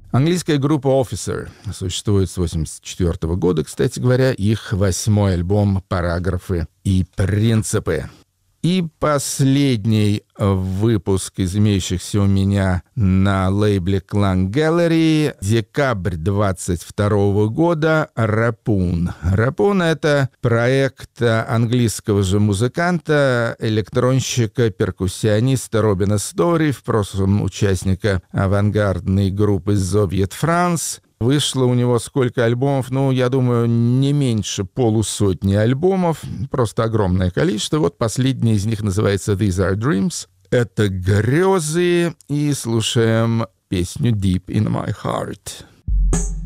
Английская группа Officer существует с 1984 года, кстати говоря, их 8-й альбом «Параграфы и принципы». И последний выпуск из имеющихся у меня на лейбле Klang Gallery, декабрь 22 года, «Рапун». «Рапун» — это проект английского же музыканта, электронщика, перкуссиониста Робина Стори, в прошлом участника авангардной группы «Soviet France». Вышло у него сколько альбомов? Ну, я думаю, не меньше полусотни альбомов. Просто огромное количество. Вот последний из них называется «These are Dreams». Это грезы. И слушаем песню «Deep in my heart».